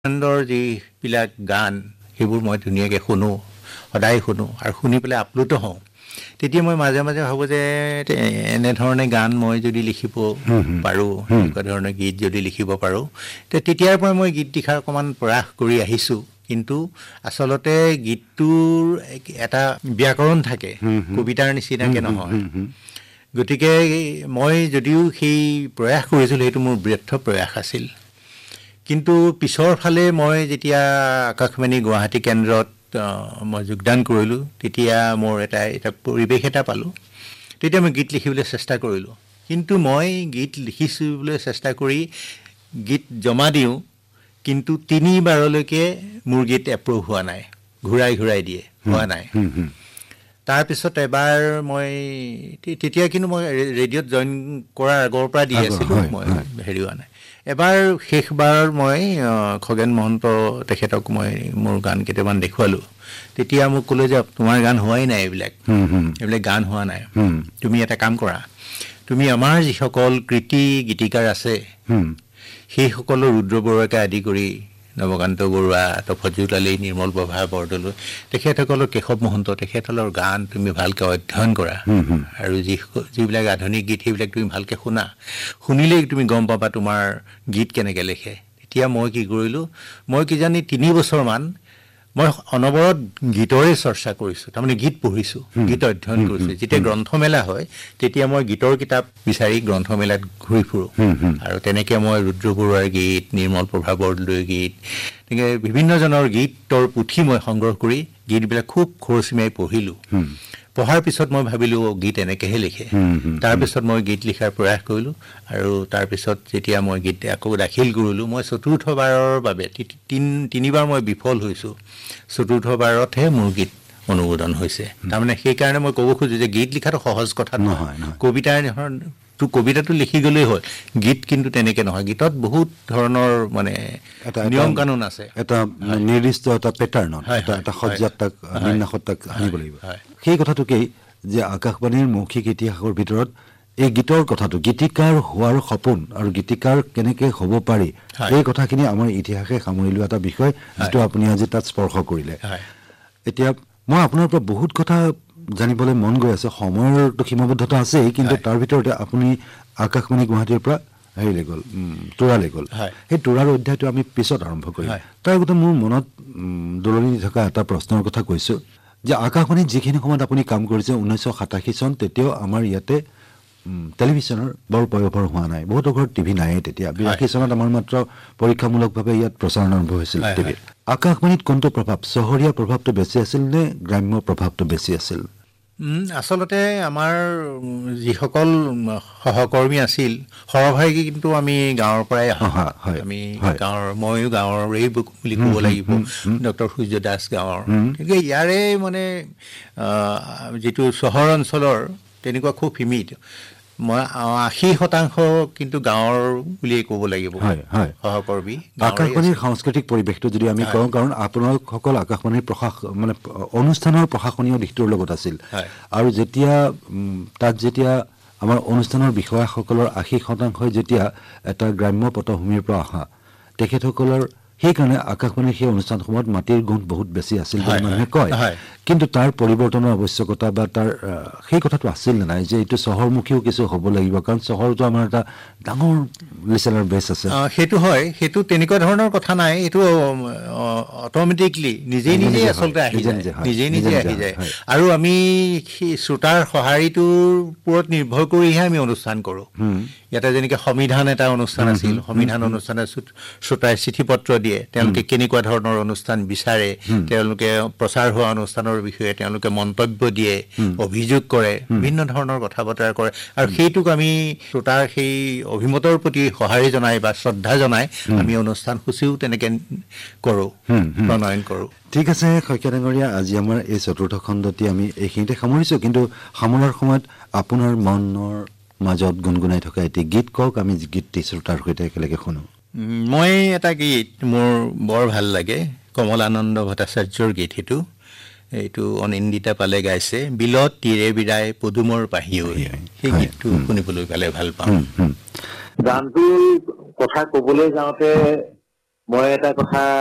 ব্ৰহ্মাণ্ডৰ যিবিলাক গান সেইবোৰ মই ধুনীয়াকৈ শুনো, সদায় শুনো আৰু শুনি পেলাই আপ্লুত হওঁ। তেতিয়া মই মাজে মাজে ভাবোঁ যে এনেধৰণে গান মই যদি লিখিব পাৰোঁ, এনেকুৱা ধৰণৰ গীত যদি লিখিব পাৰোঁ, তেতিয়াৰ পৰা মই গীত লিখাৰ অকণমান প্ৰয়াস কৰি আহিছোঁ। কিন্তু আচলতে গীতটোৰ এটা ব্যাকৰণ থাকে, কবিতাৰ নিচিনাকৈ নহয়। গতিকে মই যদিও সেই প্ৰয়াস কৰিছিলোঁ, সেইটো মোৰ ব্যৰ্থ প্ৰয়াস আছিল। কিন্তু পিছৰ ফালে মই যেতিয়া আকাশবাণী গুৱাহাটী কেন্দ্ৰত মই যোগদান কৰিলোঁ, তেতিয়া মোৰ এটা পৰিৱেশ এটা পালোঁ। তেতিয়া মই গীত লিখিবলৈ চেষ্টা কৰিলোঁ। কিন্তু মই গীত লিখিবলৈ চেষ্টা কৰি গীত জমা দিওঁ, কিন্তু 3 বাৰলৈকে মোৰ গীত এপ্ৰুভ হোৱা নাই, ঘূৰাই দিয়ে, হোৱা নাই। তাৰপিছত এবাৰ মই তেতিয়া কিন্তু মই ৰেডিঅ'ত জইন কৰাৰ আগৰ পৰা দি আছিলোঁ, মই হেৰি হোৱা নাই। এবাৰ শেষবাৰ মই খগেন মহন্ত তেখেতক মই মোৰ গান কেইটামান দেখুৱালোঁ। তেতিয়া মোক ক'লে যে তোমাৰ গান হোৱাই নাই, এইবিলাক গান হোৱা নাই। তুমি এটা কাম কৰা, তুমি আমাৰ যিসকল কৃতি গীতিকাৰ আছে সেইসকলৰ ৰুদ্ৰ বৰুৱাকে আদি কৰি নৱকান্ত বৰুৱা, তফজুল আলী, নিৰ্মল প্ৰভা বৰদলৈ, তেখেতসকলৰ কেশৱ মহন্ত, তেখেতসকলৰ গান তুমি ভালকৈ অধ্যয়ন কৰা আৰু যিবিলাক আধুনিক গীত সেইবিলাক তুমি ভালকৈ শুনা। শুনিলেই তুমি গম পাবা তোমাৰ গীত কেনেকৈ লিখে। তেতিয়া মই কি কৰিলোঁ, মই কিজানি 3 বছৰমান মই অনবৰত গীতৰে চৰ্চা কৰিছোঁ, তাৰমানে গীত পঢ়িছোঁ, গীত অধ্যয়ন কৰিছোঁ। যেতিয়া গ্ৰন্থমেলা হয় তেতিয়া মই গীতৰ কিতাপ বিচাৰি গ্ৰন্থমেলাত ঘূৰি ফুৰোঁ আৰু তেনেকৈ মই ৰুদ্ৰ বৰুৱাৰ গীত, নিৰ্মল প্ৰভা বৰদলৈৰ গীত, তেনেকৈ বিভিন্নজনৰ গীতৰ পুথি মই সংগ্ৰহ কৰি গীতবিলাক খুব খৰচীমাই পঢ়িলোঁ। পঢ়াৰ পিছত মই ভাবিলোঁ গীত এনেকৈহে লিখে। তাৰপিছত মই গীত লিখাৰ প্ৰয়াস কৰিলোঁ আৰু তাৰপিছত যেতিয়া মই গীত আকৌ দাখিল কৰিলোঁ, মই চতুৰ্থবাৰৰ বাবে 3বাৰ মই বিফল হৈছোঁ, চতুৰ্থবাৰতহে মোৰ গীত অনুমোদন হৈছে। তাৰমানে সেইকাৰণে মই ক'ব খোজোঁ যে গীত লিখাটো সহজ কথা নহয়। কবিতাটো লিখি গ'লেই হ'ল, গীত কিন্তু তেনেকৈ নহয়। গীতত বহুত ধৰণৰ মানে নিয়ম কানুন আছে, এটা নিৰ্দিষ্ট এটা পেটাৰ্ণত, এটা সজ্জাত তাক বিন্যাসত তাক আনিব লাগিব। সেই কথাটোকেই যে আকাশবাণীৰ মৌখিক ইতিহাসৰ ভিতৰত এই গীতৰ কথাটো, গীতিকাৰ হোৱাৰ সপোন আৰু গীতিকাৰ কেনেকৈ হ'ব পাৰি, এই কথাখিনি আমাৰ ইতিহাসে সামৰি লোৱা এটা বিষয়, যিটো আপুনি আজি তাত স্পৰ্শ কৰিলে। এতিয়া মই আপোনাৰ পৰা বহুত কথা জানিবলৈ মন গৈ আছে, সময়ৰতো সীমাবদ্ধতা আছেই, কিন্তু তাৰ ভিতৰতে আপুনি আকাশবাণী গুৱাহাটীৰ পৰা হেৰিলৈ গ'ল, তোৰালৈ গ'ল। সেই তোৰাৰ অধ্যায়টো আমি পিছত আৰম্ভ কৰিম। তাৰ আগতে মোৰ মনত দোলনি দি থকা এটা প্ৰশ্নৰ কথা কৈছোঁ যে আকাশবাণীত যিখিনি সময়ত আপুনি কাম কৰিছে 1987 চন, তেতিয়াও আমাৰ ইয়াতে টেলিভিশ্যনৰ বৰ পয়োভৰ হোৱা নাই, বহুতৰ ঘৰত টিভি নায়েই তেতিয়া। 82 চনত আমাৰ মাত্ৰ পৰীক্ষামূলকভাৱে ইয়াত প্ৰচাৰণ আৰম্ভ হৈছিল টিভিত। আকাশবাণীত কোনটো প্ৰভাৱ, চহৰীয়া প্ৰভাৱটো বেছি আছিল নে গ্ৰাম্য প্ৰভাৱটো বেছি আছিল? আচলতে আমাৰ যিসকল সহকৰ্মী আছিল সৰহভাগী কিন্তু আমি গাঁৱৰ পৰাই আহোঁ। আমি ময়ো গাঁৱৰেই বুলি ক'ব লাগিব, ডক্টৰ সূৰ্য দাস গাঁৱৰ। গতিকে ইয়াৰে মানে যিটো চহৰ অঞ্চলৰ তেনেকুৱা খুব সীমিত। মই 80% কিন্তু গাঁৱৰ বুলিয়েই ক'ব লাগিব সহকৰ্মী। আকাশবাণীৰ সাংস্কৃতিক পৰিৱেশটো যদি আমি কওঁ, কাৰণ আপোনালোকসকল আকাশবাণীৰ মানে অনুষ্ঠানৰ প্ৰশাসনীয় দিশটোৰ লগত আছিল, আৰু যেতিয়া যেতিয়া আমাৰ অনুষ্ঠানৰ বিষয়াসকলৰ 80% যেতিয়া এটা গ্ৰাম্য পটভূমিৰ পৰা অহা, তেখেতসকলৰ সেইকাৰণে আকাশবাণীৰ সেই অনুষ্ঠানসমূহত মাটিৰ গুণ বহুত বেছি আছিল বুলি মানুহে কয়। কিন্তু তাৰ পৰিৱৰ্তনৰ আৱশ্যকতা বা তাৰ সেই কথাটো আছিল নে নাই, যে এইটো চহৰমুখীও কিছু হ'ব লাগিব, কাৰণ চহৰতো আমাৰ এটা ডাঙৰ লিচেনাৰ বেছ আছে। সেইটো হয়, সেইটো তেনেকুৱা ধৰণৰ কথা নাই। এইটো অট'মেটিকলি নিজেই আচলতে আহি যায়। আৰু আমি শ্ৰোতাৰ সঁহাৰিটোৰ ওপৰত নিৰ্ভৰ কৰিহে আমি অনুষ্ঠান কৰোঁ। ইয়াতে যেনেকৈ সংবিধান এটা অনুষ্ঠান আছিল, সংবিধান অনুষ্ঠানে শ্ৰোতাই চিঠি পত্ৰ দিয়ে, তেওঁলোকে কেনেকুৱা ধৰণৰ অনুষ্ঠান বিচাৰে, তেওঁলোকে প্ৰচাৰ হোৱা অনুষ্ঠানৰ বিষয়ে তেওঁলোকে মন্তব্য দিয়ে, অভিযোগ কৰে, বিভিন্ন ধৰণৰ কথা বতৰা কৰে, আৰু সেইটোক আমি শ্ৰোতাৰ সেই অভিমতৰ প্ৰতি সঁহাৰি জনাই বা শ্ৰদ্ধা জনাই আমি অনুষ্ঠান সূচীও তেনেকৈ কৰোঁ, প্ৰণয়ন কৰোঁ। ঠিক আছে শইকীয়া ডাঙৰীয়া, আজি আমাৰ এই চতুৰ্থ খণ্ডটি আমি এইখিনিতে সামৰিছোঁ, কিন্তু সামৰাৰ সময়ত আপোনাৰ মনৰ মাজত গুণগুণাই থকা এটি গীত কওক, আমি গীতটি শ্ৰোতাৰ সৈতে একেলগে শুনো। মই এটা গীত মোৰ বৰ ভাল লাগে, কমলানন্দ ভট্টাচাৰ্যৰ গীত। এইটো অনিন্দিতা পালে গাইছে, বিলত তীৰে বিৰাই পদুমৰ পাহিয়ৈ। সেই গীতটো শুনিবলৈ পালে ভাল পাওঁ। গানটোৰ কথা ক'বলৈ যাওঁতে মই এটা কথা